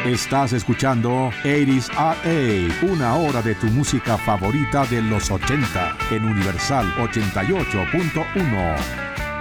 Estás escuchando 80s RA, una hora de tu música favorita de los 80 en Universal 88.1.